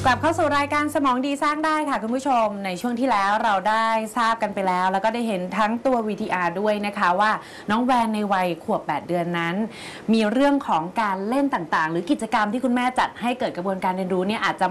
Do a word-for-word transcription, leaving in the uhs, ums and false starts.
ลับเข้าสู่รายการสมองดีสร้างได้ค่ะคุณผู้ชมในช่วงที่แล้วเราได้ทราบกันไปแล้วแล้วก็ได้เห็นทั้งตัว วี ที อาร์ ด้วยนะคะว่าน้องแวนในวัยขวบแปดเดือนนั้นมีเรื่องของการเล่นต่างๆหรือกิจกรรมที่คุณแม่จัดให้เกิดกระบวนการเรียนรู้เนี่ยอาจจะ